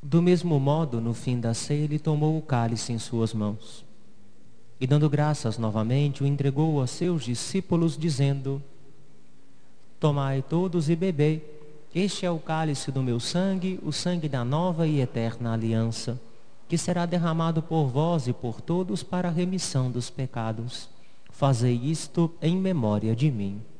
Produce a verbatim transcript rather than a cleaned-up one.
Do mesmo modo, no fim da ceia, ele tomou o cálice em suas mãos. E dando graças novamente, o entregou aos seus discípulos, dizendo: Tomai todos e bebei. Este é o cálice do meu sangue, o sangue da nova e eterna aliança, que será derramado por vós e por todos para a remissão dos pecados. Fazei isto em memória de mim.